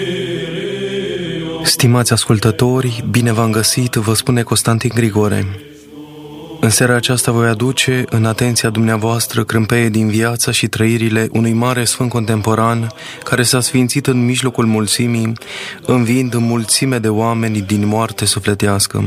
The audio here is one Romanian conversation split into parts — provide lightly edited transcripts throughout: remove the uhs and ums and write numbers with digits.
Stimați ascultători, bine v-am găsit, vă spune Constantin Grigore. În seara aceasta voi aduce în atenția dumneavoastră crâmpeie din viața și trăirile unui mare sfânt contemporan care s-a sfințit în mijlocul mulțimii, înviind mulțime de oameni din moarte sufletească.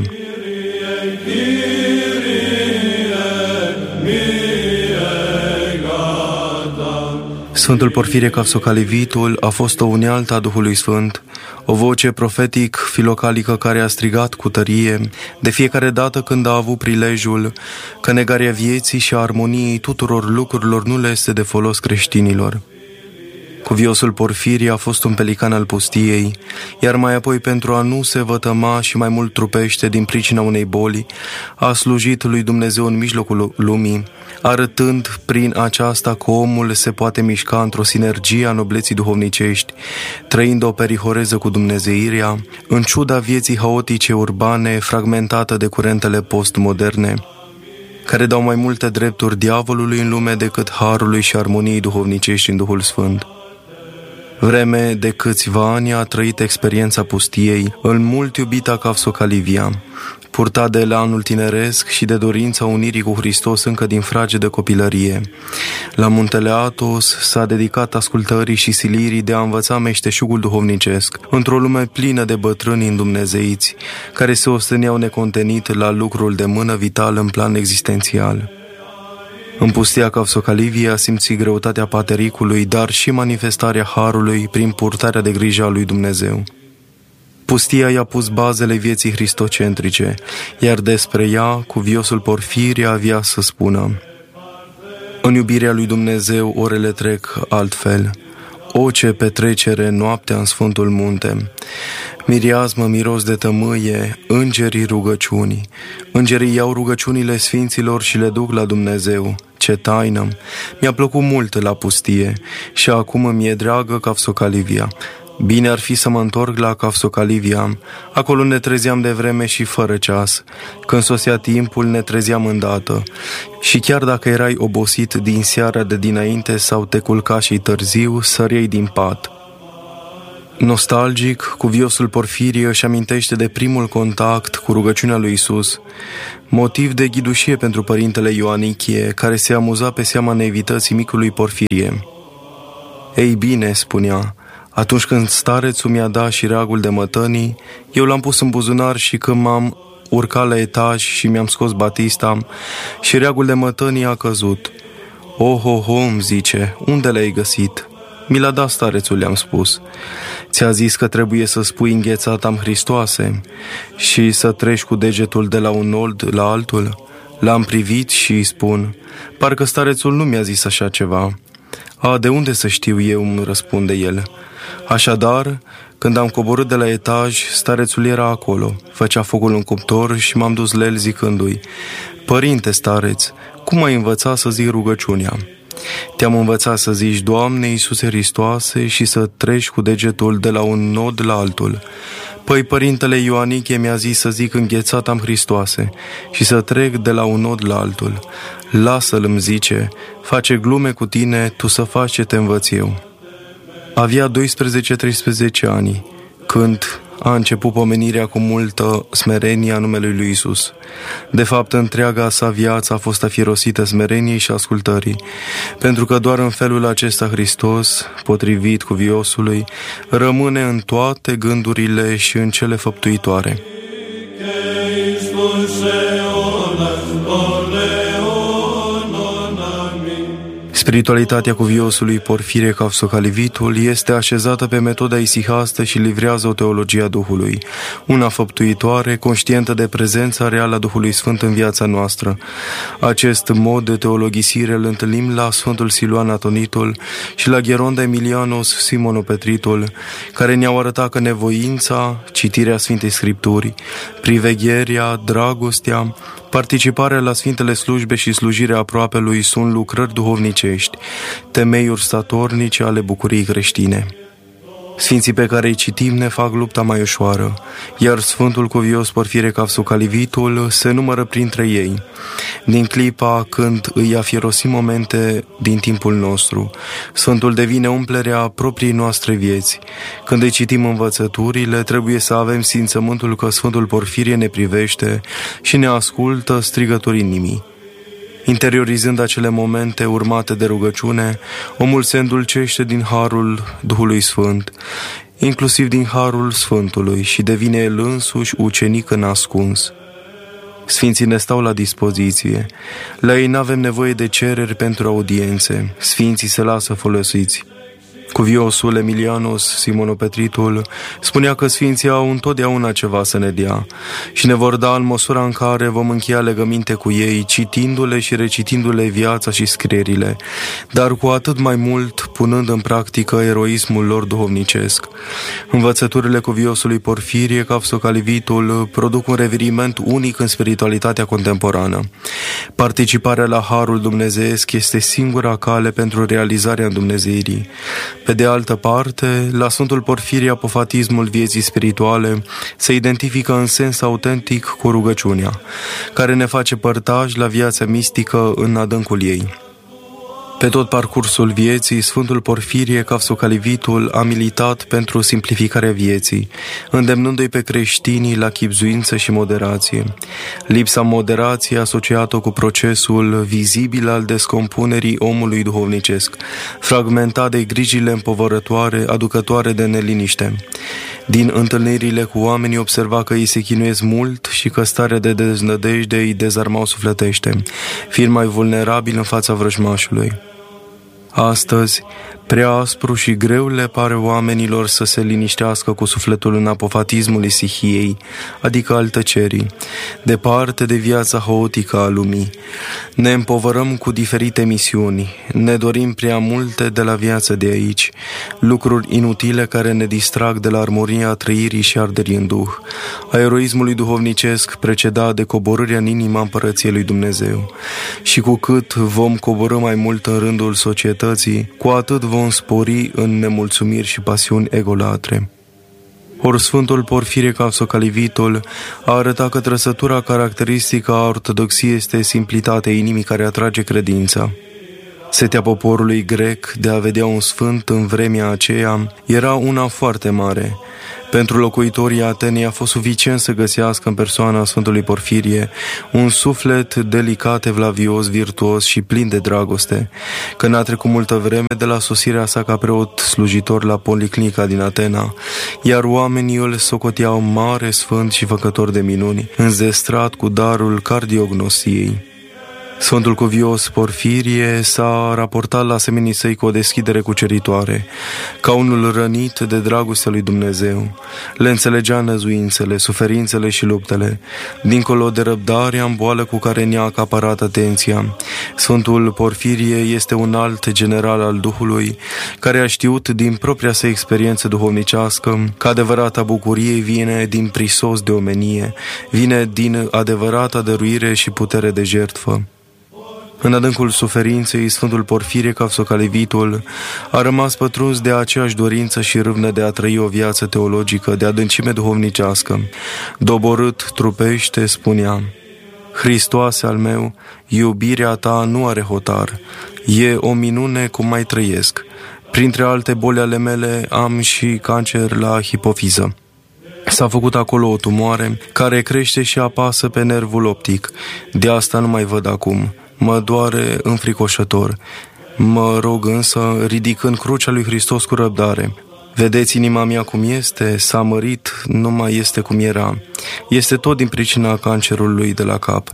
Sfântul Porfirie Cavsocalivitul a fost o unealtă a Duhului Sfânt, o voce profetic-filocalică care a strigat cu tărie de fiecare dată când a avut prilejul că negarea vieții și a armoniei tuturor lucrurilor nu le este de folos creștinilor. Cuviosul Porfirie a fost un pelican al pustiei, iar mai apoi, pentru a nu se vătăma și mai mult trupește din pricina unei boli, a slujit lui Dumnezeu în mijlocul lumii, arătând prin aceasta că omul se poate mișca într-o sinergie a nobleții duhovnicești, trăind o perihoreză cu dumnezeirea, în ciuda vieții haotice urbane, fragmentată de curentele postmoderne, care dau mai multe drepturi diavolului în lume decât harului și armoniei duhovnicești în Duhul Sfânt. Vreme de câțiva ani a trăit experiența pustiei în mult iubita Cavsocalivia, purtat de elanul tineresc și de dorința unirii cu Hristos încă din fragedă copilărie. La muntele Athos s-a dedicat ascultării și silirii de a învăța meșteșugul duhovnicesc, într-o lume plină de bătrâni îndumnezeiți, care se osteneau necontenit la lucrul de mână vital în plan existențial. În pustia Cavsocaliviei a simțit greutatea patericului, dar și manifestarea harului prin purtarea de grijă a lui Dumnezeu. Pustia i-a pus bazele vieții hristocentrice, iar despre ea cuviosul Porfirie avea să spună: în iubirea lui Dumnezeu orele trec altfel. O, ce petrecere noaptea în Sfântul Munte! Miriazmă, miros de tămâie, îngerii rugăciunii. Îngerii iau rugăciunile sfinților și le duc la Dumnezeu. Ce taină! Mi-a plăcut mult la pustie și acum îmi e dragă Cavsocalivia. Bine ar fi să mă întorc la Cavsocalivia. Acolo ne trezeam de vreme și fără ceas. Când sosea timpul, ne trezeam îndată. Și chiar dacă erai obosit din seara de dinainte sau te culca și târziu, săreai din pat. Nostalgic, cuviosul Porfirie își amintește de primul contact cu rugăciunea lui Isus, motiv de ghidușie pentru părintele Ioanichie, care se amuza pe seama neevității micului Porfirie. Ei bine, spunea, atunci când starețul mi-a dat șireagul de mătănii, eu l-am pus în buzunar și când m-am urcat la etaj și mi-am scos batista, șireagul de mătănii a căzut. Oh, îmi zice, unde l-ai găsit? Mi l-a dat starețul, le-am spus. Ți-a zis că trebuie să spui înghețat am Hristoase și să treci cu degetul de la un nold la altul? L-am privit și îi spun, parcă starețul nu mi-a zis așa ceva. A, de unde să știu eu, îmi răspunde el. Așadar, când am coborât de la etaj, starețul era acolo, făcea focul în cuptor și m-am dus la el zicându-i, părinte stareț, cum ai învățat să zic rugăciunea? Te-am învățat să zici, Doamne Iisuse Hristoase, și să treci cu degetul de la un nod la altul. Păi părintele Ioanichie mi-a zis să zic înghețat am Hristoase și să trec de la un nod la altul. Lasă-l, îmi zice, face glume cu tine, tu să faci ce te învăț eu. Avea 12-13 ani, când a început pomenirea cu multă smerenie a numelui lui Isus. De fapt, întreaga sa viață a fost afirosită smereniei și ascultării, pentru că doar în felul acesta Hristos, potrivit cuviosului, rămâne în toate gândurile și în cele făptuitoare. Spiritualitatea cuviosului Porfirie Cavsocalivitul este așezată pe metoda isihastă și livrează o teologie a Duhului, una făptuitoare, conștientă de prezența reală a Duhului Sfânt în viața noastră. Acest mod de teologisire îl întâlnim la Sfântul Siluan Atonitul și la Gheronda Emilianos Simonopetritul, care ne-au arătat că nevoința, citirea Sfintei Scripturi, privegherea, dragostea, participarea la Sfintele Slujbe și slujirea aproapelui sunt lucrări duhovnicești, temeiuri statornice ale bucuriei creștine. Sfinții pe care îi citim ne fac lupta mai ușoară, iar Sfântul Cuvios Porfire Cavsocalivitul se numără printre ei. Din clipa când îi afirosim momente din timpul nostru, Sfântul devine umplerea propriei noastre vieți. Când îi citim învățăturile, trebuie să avem simțământul că Sfântul Porfirie ne privește și ne ascultă strigători inimii. Interiorizând acele momente urmate de rugăciune, omul se îndulcește din harul Duhului Sfânt, inclusiv din harul Sfântului, și devine el însuși ucenic înascuns. Sfinții ne stau la dispoziție. La ei n-avem nevoie de cereri pentru audiențe. Sfinții se lasă folosiți. Cuviosul Emilianus Simonopetritul spunea că Sfinții au întotdeauna ceva să ne dea și ne vor da în măsura în care vom încheia legăminte cu ei, citindu-le și recitindu-le viața și scrierile, dar cu atât mai mult punând în practică eroismul lor duhovnicesc. Învățăturile Cuviosului Porfirie Cavsocalivitul produc un reviriment unic în spiritualitatea contemporană. Participarea la harul dumnezeiesc este singura cale pentru realizarea îndumnezeirii. Pe de altă parte, la Sfântul Porfirie apofatismul vieții spirituale se identifică în sens autentic cu rugăciunea, care ne face părtași la viața mistică în adâncul ei. Pe tot parcursul vieții, Sfântul Porfirie Cavsocalivitul a militat pentru simplificarea vieții, îndemnându-i pe creștinii la chibzuință și moderație. Lipsa moderației asociată cu procesul vizibil al descompunerii omului duhovnicesc, fragmentat de grijile împovărătoare, aducătoare de neliniște. Din întâlnirile cu oamenii observa că ei se chinuiesc mult și că starea de deznădejde îi dezarmau sufletește, fiind mai vulnerabil în fața vrăjmașului. Astăzi, prea aspru și greu le pare oamenilor să se liniștească cu sufletul în apofatismul isihiei, adică al tăcerii, departe de viața haotică a lumii. Ne împovărăm cu diferite misiuni, ne dorim prea multe de la viața de aici, lucruri inutile care ne distrag de la armonia trăirii și arderii în duh, a eroismului duhovnicesc precedat de coborârea în inima împărăției lui Dumnezeu. Și cu cât vom coborî mai mult în rândul societății, cu atât vom spori în nemulțumiri și pasiuni egolatre. Ori Sfântul Porfirie Cavsocalivitul a arătat că trăsătura caracteristică a ortodoxiei este simplitatea inimii care atrage credința. Setea poporului grec de a vedea un sfânt în vremea aceea era una foarte mare. Pentru locuitorii Atenei a fost suficient să găsească în persoana Sfântului Porfirie un suflet delicat, evlavios, virtuos și plin de dragoste, că n-a trecut multă vreme de la sosirea sa ca preot slujitor la policlinica din Atena, iar oamenii îl socoteau mare, sfânt și făcător de minuni, înzestrat cu darul cardiognostiei. Sfântul Cuvios Porfirie s-a raportat la semenii săi cu o deschidere cuceritoare, ca unul rănit de dragostea lui Dumnezeu. Le înțelegea năzuințele, suferințele și luptele, dincolo de răbdarea în boală cu care ne-a acaparat atenția. Sfântul Porfirie este un alt general al Duhului, care a știut din propria sa experiență duhovnicească că adevărata bucurie vine din prisos de omenie, vine din adevărata dăruire și putere de jertfă. În adâncul suferinței, Sfântul Porfirie Cavsocalivitul a rămas pătruns de aceeași dorință și râvnă de a trăi o viață teologică de adâncime duhovnicească. Doborât trupește, spunea: Hristoase al meu, iubirea ta nu are hotar, e o minune cum mai trăiesc. Printre alte boli ale mele am și cancer la hipofiză. S-a făcut acolo o tumoare care crește și apasă pe nervul optic. De asta nu mai văd acum. Mă doare înfricoșător. Mă rog însă, ridicând crucea lui Hristos cu răbdare. Vedeți inima mea cum este, s-a mărit, nu mai este cum era. Este tot din pricina cancerului de la cap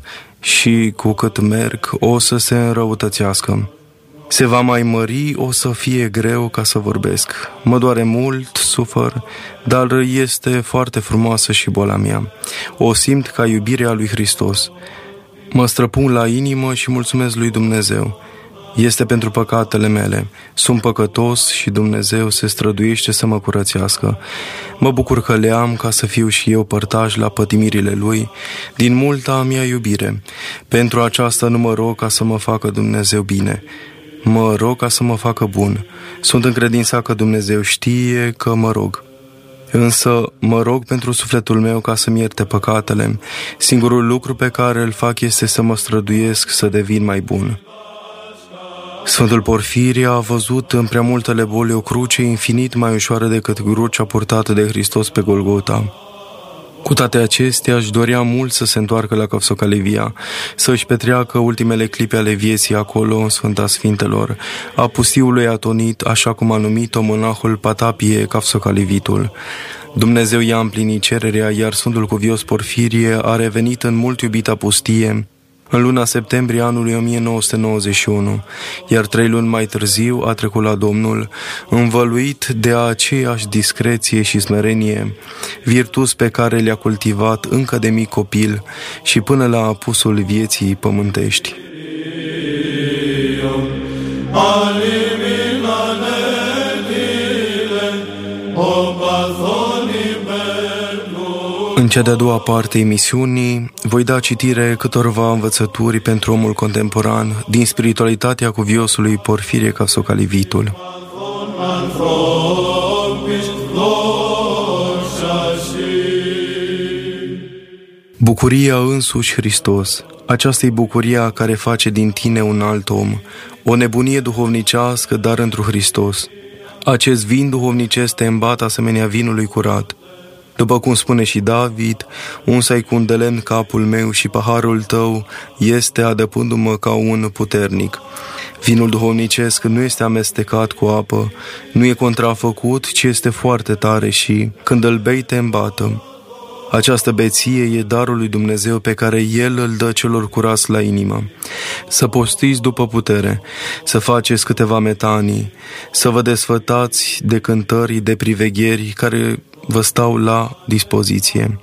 și cu cât merg o să se înrăutățească. Se va mai mări, o să fie greu ca să vorbesc. Mă doare mult, sufăr, dar este foarte frumoasă și boala mea. O simt ca iubirea lui Hristos. Mă străpun la inimă și mulțumesc lui Dumnezeu. Este pentru păcatele mele. Sunt păcătos și Dumnezeu se străduiește să mă curățească. Mă bucur că le am ca să fiu și eu părtaș la pătimirile Lui, din multa mea iubire. Pentru aceasta nu mă rog ca să mă facă Dumnezeu bine. Mă rog ca să mă facă bun. Sunt încredințat că Dumnezeu știe că mă rog. Însă mă rog pentru sufletul meu ca să-mi ierte păcatele. Singurul lucru pe care îl fac este să mă străduiesc să devin mai bun. Sfântul Porfirie a văzut în prea multele boli o cruce infinit mai ușoară decât crucea purtată de Hristos pe Golgota. Cu toate acestea, își dorea mult să se întoarcă la Cavsocalia, să își petreacă ultimele clipe ale vieții acolo, în Sfânta Sfintelor, a pustiului atonit, așa cum a numit-o monahul Patapie Cavsocalivitul. Dumnezeu i-a împlinit cererea, iar Sfântul Cuvios Porfirie a revenit în mult iubita pustie în luna septembrie anului 1991, iar 3 luni mai târziu a trecut la Domnul, învăluit de aceeași discreție și smerenie, virtuți pe care le-a cultivat încă de mic copil și până la apusul vieții pământești. În cea de-a doua parte a emisiunii voi da citire câtorva învățături pentru omul contemporan din spiritualitatea cuviosului Porfirie Cavsocalivitul. Bucuria însuși Hristos. Aceasta e bucuria care face din tine un alt om, o nebunie duhovnicească, dar întru Hristos. Acest vin duhovnicesc te îmbată asemenea vinului curat. După cum spune și David, unsai cu un de lemn capul meu și paharul tău este adăpându-mă ca un puternic. Vinul duhovnicesc nu este amestecat cu apă, nu e contrafăcut, ci este foarte tare și, când îl bei, te îmbată. Această beție e darul lui Dumnezeu pe care El îl dă celor curați la inimă. Să postiți după putere, să faceți câteva metanii, să vă desfătați de cântări, de privegheri care vă stau la dispoziție.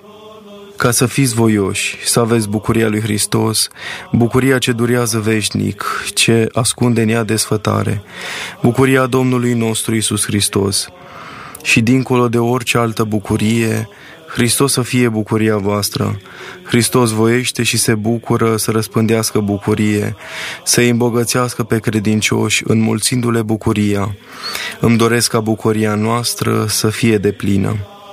Ca să fiți voioși, să aveți bucuria lui Hristos, bucuria ce durează veșnic, ce ascunde în ea desfătare, bucuria Domnului nostru Iisus Hristos. Și dincolo de orice altă bucurie, Hristos să fie bucuria voastră. Hristos voiește și se bucură să răspândească bucurie, să îi îmbogățească pe credincioși, înmulțindu-le bucuria. Îmi doresc ca bucuria noastră să fie deplină.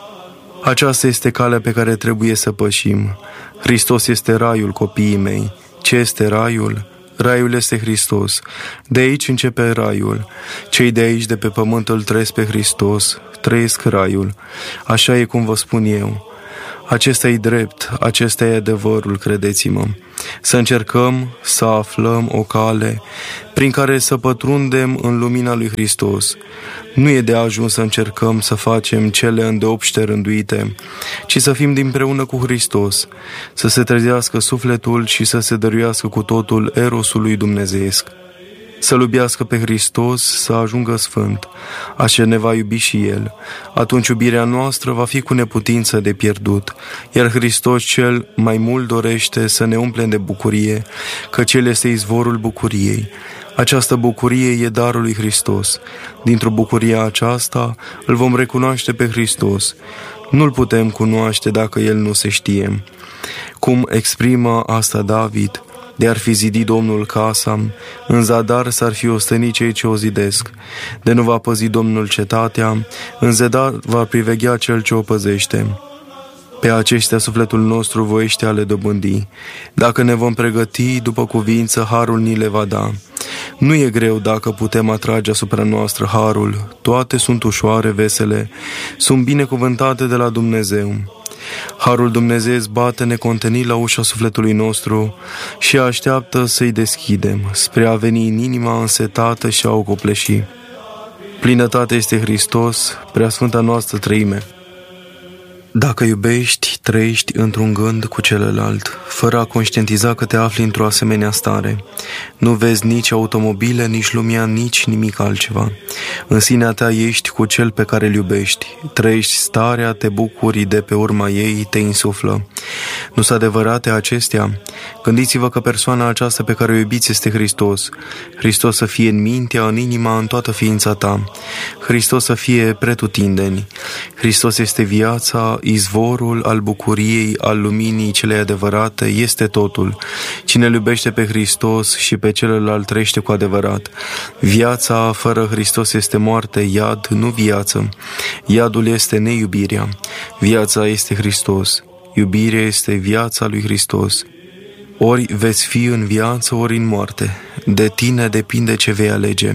Aceasta este calea pe care trebuie să pășim. Hristos este raiul, copiii mei. Ce este raiul? Raiul este Hristos. De aici începe raiul. Cei de aici, de pe pământ, îl trăiesc pe Hristos, trăiesc raiul. Așa e cum vă spun eu. Acesta e drept, acesta e adevărul, credeți-mă. Să încercăm să aflăm o cale prin care să pătrundem în lumina lui Hristos. Nu e de ajuns să încercăm să facem cele îndeopște rânduite, ci să fim dinpreună cu Hristos, să se trezească sufletul și să se dăruiască cu totul erosul lui dumnezeiesc. Să-L iubească pe Hristos, să ajungă sfânt, așa ne va iubi și El. Atunci iubirea noastră va fi cu neputință de pierdut, iar Hristos cel mai mult dorește să ne umplem de bucurie, căci El este izvorul bucuriei. Această bucurie e darul lui Hristos. Dintr-o bucurie aceasta îl vom recunoaște pe Hristos. Nu-L putem cunoaște dacă El nu se știe. Cum exprimă asta David: de ar fi zidit Domnul casa, în zadar s-ar fi ostenit cei ce o zidesc. De nu va păzi Domnul cetatea, în zadar va priveghea cel ce o păzește. Pe aceștia sufletul nostru voiește a le dobândi. Dacă ne vom pregăti după cuvință, harul ni le va da. Nu e greu dacă putem atrage asupra noastră harul. Toate sunt ușoare, vesele, sunt binecuvântate de la Dumnezeu. Harul Dumnezeu bate necontenit la ușa sufletului nostru și așteaptă să-i deschidem, spre a veni în inima însetată și a o copleși. Plinătatea este Hristos, preasfânta noastră treime. Dacă iubești, trăiești într-un gând cu celălalt, fără a conștientiza că te afli într-o asemenea stare. Nu vezi nici automobile, nici lumea, nici nimic altceva. În sinea ta ești cu cel pe care îl iubești. Trăiești starea, te bucuri de pe urma ei, te insuflă. Nu sunt adevărate acestea? Gândiți-vă că persoana aceasta pe care o iubiți este Hristos. Hristos să fie în mintea, în inima, în toată ființa ta. Hristos să fie pretutindeni. Hristos este viața, izvorul al bucuriei, al luminii celei adevărate, este totul. Cine îl iubește pe Hristos și pe celălalt trăiește cu adevărat. Viața fără Hristos este moarte, iad, nu viață. Iadul este neiubirea. Viața este Hristos. Iubirea este viața lui Hristos. Ori veți fi în viață, ori în moarte. De tine depinde ce vei alege.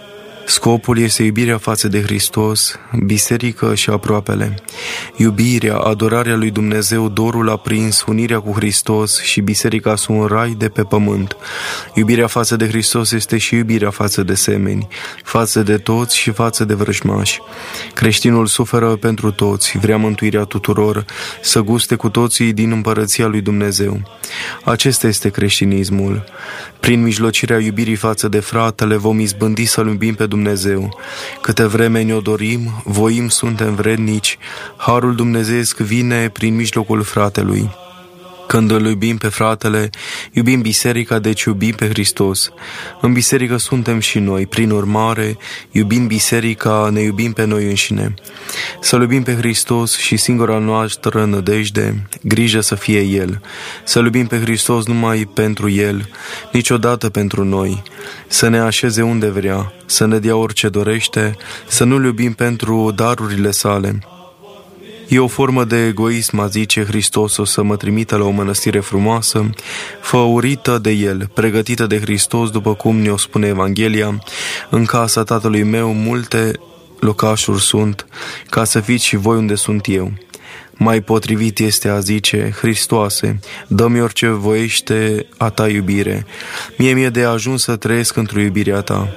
Scopul este iubirea față de Hristos, biserică și aproapele. Iubirea, adorarea lui Dumnezeu, dorul aprins, unirea cu Hristos și biserica sunt un rai de pe pământ. Iubirea față de Hristos este și iubirea față de semeni, față de toți și față de vrăjmași. Creștinul suferă pentru toți, vrea mântuirea tuturor, să guste cu toții din împărăția lui Dumnezeu. Acesta este creștinismul. Prin mijlocirea iubirii față de fratele vom izbândi să-L iubim pe Dumnezeu. Câte vreme ne-o dorim, voim, suntem vrednici, harul dumnezeiesc vine prin mijlocul fratelui. Când îl iubim pe fratele, iubim biserica, deci iubim pe Hristos. În biserică suntem și noi, prin urmare, iubim biserica, ne iubim pe noi înșine. Să-L iubim pe Hristos și singura noastră nădejde, grijă să fie El. Să-L iubim pe Hristos numai pentru El, niciodată pentru noi. Să ne așeze unde vrea, să ne dea orice dorește, să nu-L iubim pentru darurile sale. E o formă de egoism a zice Hristos o să mă trimită la o mănăstire frumoasă, făurită de El, pregătită de Hristos, după cum ne-o spune Evanghelia, în casa Tatălui meu multe locașuri sunt, ca să fiți și voi unde sunt eu. Mai potrivit este a zice, Hristoase, dă-mi orice voiește a ta iubire, mie mi-e de ajuns să trăiesc într-o iubirea ta.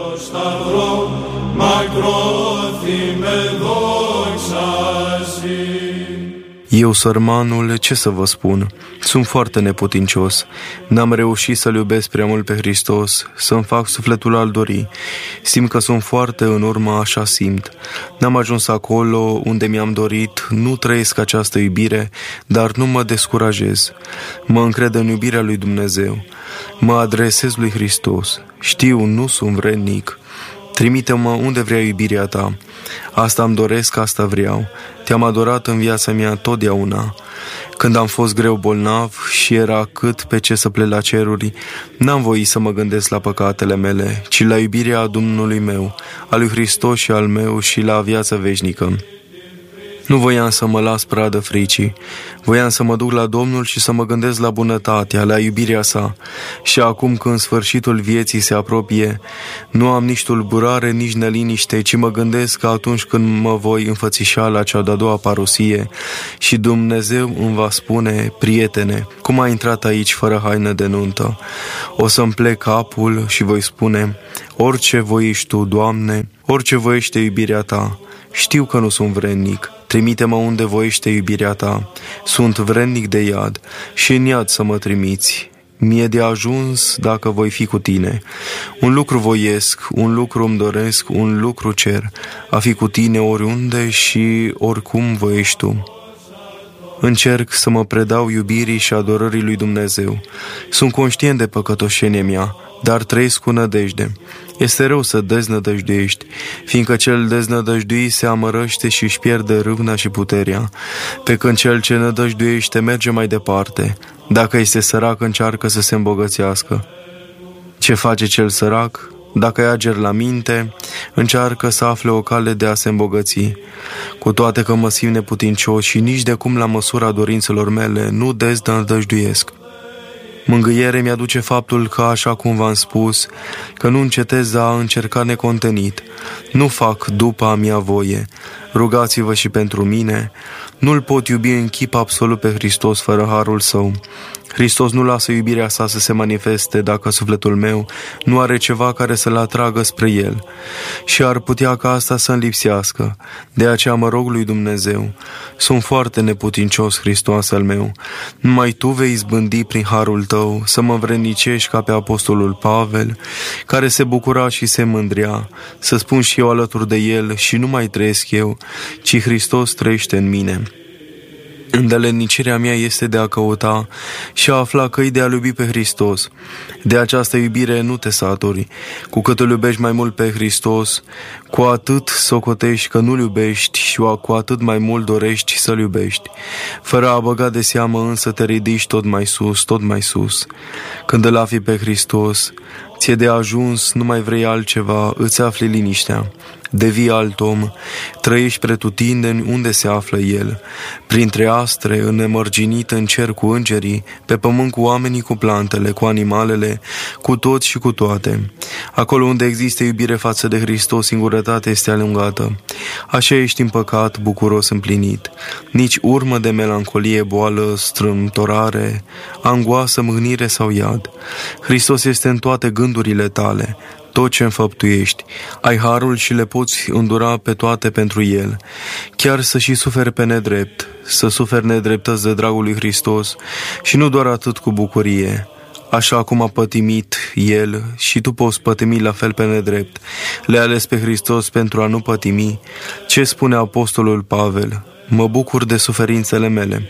Eu, sărmanul, ce să vă spun? Sunt foarte neputincios. N-am reușit să-L iubesc prea mult pe Hristos, să-mi fac sufletul al dori. Simt că sunt foarte în urmă, așa simt. N-am ajuns acolo unde mi-am dorit, nu trăiesc această iubire, dar nu mă descurajez. Mă încred în iubirea lui Dumnezeu. Mă adresez lui Hristos. Știu, nu sunt vrednic. Trimite-mă unde vrea iubirea ta. Asta îmi doresc, asta vreau. Te-am adorat în viața mea totdeauna. Când am fost greu bolnav și era cât pe ce să plec la ceruri, n-am voit să mă gândesc la păcatele mele, ci la iubirea Domnului meu, a lui Hristos și al meu și la viața veșnică. Nu voiam să mă las pradă fricii, voiam să mă duc la Domnul și să mă gândesc la bunătatea, la iubirea sa. Și acum când sfârșitul vieții se apropie, nu am nici tulburare, nici neliniște, ci mă gândesc că atunci când mă voi înfățișa la cea de-a doua parusie și Dumnezeu îmi va spune, prietene, cum ai intrat aici fără haină de nuntă? O să-mi plec capul și voi spune, orice voiești tu, Doamne, orice voiește iubirea ta, știu că nu sunt vrednic. Trimite-mă unde voiește iubirea ta. Sunt vrednic de iad și în iad să mă trimiți. Mie de ajuns dacă voi fi cu tine. Un lucru voiesc, un lucru îmi doresc, un lucru cer, a fi cu tine oriunde și oricum voiești tu. Încerc să mă predau iubirii și adorării lui Dumnezeu. Sunt conștient de păcătoșenia mea, dar trăiesc cu nădejde. Este rău să deznădăjduiești, fiindcă cel deznădăjduit se amărăște și își pierde râvna și puterea, pe când cel ce nădăjduiește merge mai departe. Dacă este sărac, încearcă să se îmbogățească. Ce face cel sărac? Dacă e ager la minte, încearcă să afle o cale de a se îmbogăți. Cu toate că mă simt neputincios și nici de cum la măsura dorințelor mele nu deznădăjduiesc. Mângâiere mi-aduce faptul că, așa cum v-am spus, că nu încetez a încerca necontenit. Nu fac după a mea voie. Rugați-vă și pentru mine. Nu-L pot iubi în chip absolut pe Hristos fără harul Său. Hristos nu lasă iubirea sa să se manifeste dacă sufletul meu nu are ceva care să-l atragă spre El. Și ar putea ca asta să-mi lipsească. De aceea mă rog lui Dumnezeu. Sunt foarte neputincios, Hristos al meu. Numai Tu vei izbândi prin harul Tău să mă învrednicești ca pe apostolul Pavel, care se bucura și se mândrea, să spun și eu alături de el și nu mai trăiesc eu, ci Hristos trăiește în mine. Îndeletnicirea mea este de a căuta și a afla căi de a iubi pe Hristos. De această iubire nu te saturi. Cu cât îl iubești mai mult pe Hristos, cu atât socotești că nu-L iubești și cu atât mai mult dorești să-L iubești. Fără a băga de seamă însă te ridici tot mai sus, tot mai sus. Când îl afli pe Hristos, ți-e de ajuns, nu mai vrei altceva, îți afli liniștea. Devii alt om, trăiești pretutindeni unde se află El, printre astre, înnemărginit în cer cu îngerii, pe pământ cu oamenii, cu plantele, cu animalele, cu toți și cu toate. Acolo unde există iubire față de Hristos, singurătatea este alungată. Așa ești împăcat, bucuros, împlinit. Nici urmă de melancolie, boală, strâmtorare, angoasă, mâhnire sau iad. Hristos este în toate gândurile tale. Tot ce înfăptuiești, ai harul și le poți îndura pe toate pentru El. Chiar să și suferi pe nedrept, să suferi nedreptăți de dragul lui Hristos și nu doar atât cu bucurie. Așa cum a pătimit El și tu poți pătimi la fel pe nedrept. Le-ai ales pe Hristos pentru a nu pătimi. Ce spune apostolul Pavel? Mă bucur de suferințele mele.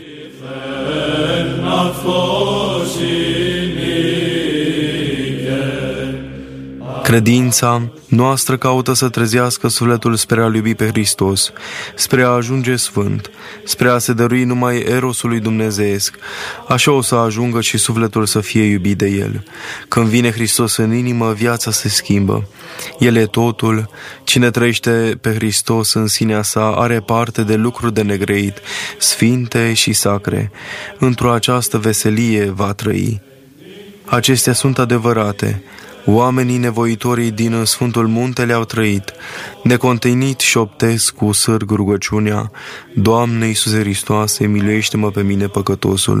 Credința noastră caută să trezească sufletul spre a-L iubi pe Hristos, spre a ajunge sfânt, spre a se dărui numai erosului dumnezeiesc. Așa o să ajungă și sufletul să fie iubit de El. Când vine Hristos în inimă, viața se schimbă. El e totul. Cine trăiește pe Hristos în sinea sa are parte de lucruri de negreit, sfinte și sacre. Într-o această veselie va trăi. Acestea sunt adevărate. Oamenii nevoitorii din Sfântul Munte le-au trăit. Necontenit șoptesc cu sârg rugăciunea: Doamne Iisuse Hristoase, miluiește-mă pe mine păcătosul.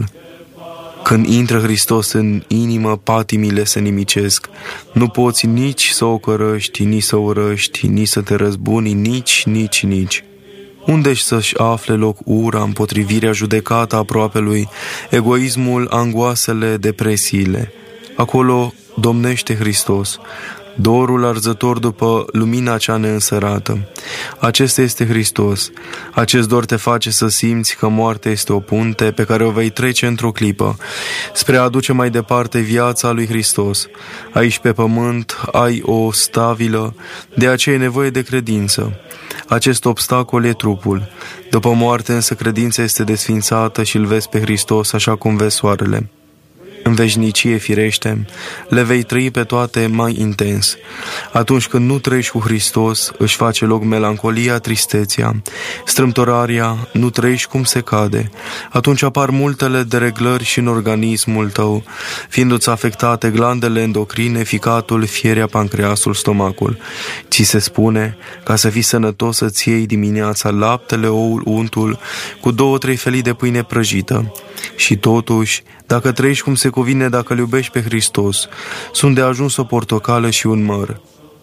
Când intră Hristos în inimă, patimile se nimicesc. Nu poți nici să o cărăști, nici să urăști, nici să te răzbuni, nici. Unde-și să-și afle loc ura, împotrivirea, judecata aproapelui, egoismul, angoasele, depresiile? Acolo domnește Hristos, dorul arzător după lumina cea neînsărată. Acesta este Hristos. Acest dor te face să simți că moartea este o punte pe care o vei trece într-o clipă, spre a aduce mai departe viața lui Hristos. Aici pe pământ ai o stabilă, de aceea e nevoie de credință. Acest obstacol e trupul. După moarte însă credința este desfințată și îl vezi pe Hristos așa cum vezi soarele. În veșnicie, firește, le vei trăi pe toate mai intens. Atunci când nu trăiești cu Hristos, își face loc melancolia, tristețea, strâmtorarea, nu trăiești cum se cade. Atunci apar multele dereglări și în organismul tău, fiindu-ți afectate glandele endocrine, ficatul, fierea, pancreasul, stomacul. Ți se spune, ca să fii sănătos, să-ți iei dimineața laptele, oul, untul, cu 2-3 felii de pâine prăjită. Și totuși, dacă trăiești cum se cuvine, dacă îl iubești pe Hristos, sunt de ajuns o portocală și un măr.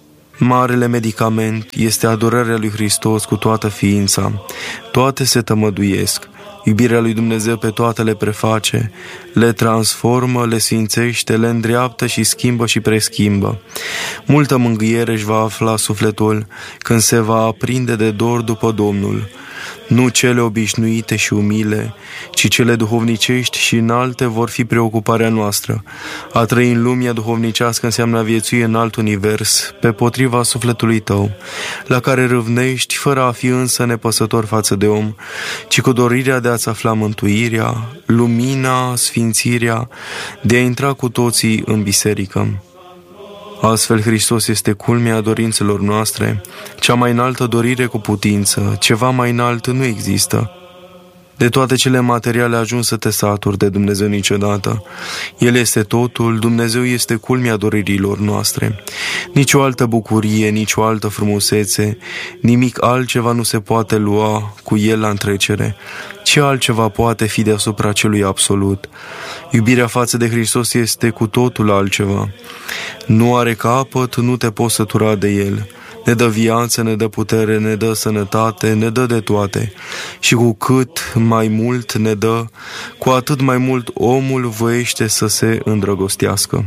Marele medicament este adorarea lui Hristos cu toată ființa. Toate se tămăduiesc. Iubirea lui Dumnezeu pe toate le preface, le transformă, le sfințește, le îndreaptă și schimbă și preschimbă. Multă mângâiere își va afla sufletul când se va aprinde de dor după Domnul. Nu cele obișnuite și umile, ci cele duhovnicești și înalte vor fi preocuparea noastră. A trăi în lumea duhovnicească înseamnă a viețui în alt univers, pe potriva sufletului tău, la care râvnești, fără a fi însă nepăsător față de om, ci cu dorirea de a-ți afla mântuirea, lumina, sfințirea, de a intra cu toții în biserică. Astfel, Hristos este culmea dorințelor noastre, cea mai înaltă dorire cu putință, ceva mai înalt nu există. De toate cele materiale ajungi să te saturi de Dumnezeu niciodată. El este totul, Dumnezeu este culmea doririlor noastre. Nici o altă bucurie, nici o altă frumusețe, nimic altceva nu se poate lua cu El la întrecere. Ce altceva poate fi deasupra celui absolut? Iubirea față de Hristos este cu totul altceva. Nu are capăt, nu te poți sătura de El. Ne dă viață, ne dă putere, ne dă sănătate, ne dă de toate. Și cu cât mai mult ne dă, cu atât mai mult omul voiește să se îndrăgostească.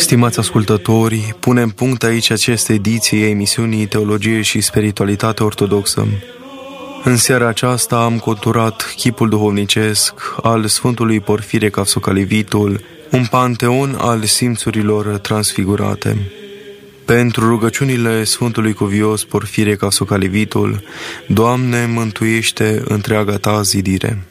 Stimați ascultători, punem punct aici aceste ediții a emisiunii Teologie și Spiritualitate Ortodoxă. În seara aceasta am conturat chipul duhovnicesc al Sfântului Porfire Cavsocalivitul, un panteon al simțurilor transfigurate. Pentru rugăciunile Sfântului Cuvios Porfire Cavsocalivitul, Doamne, mântuiește întreaga ta zidire.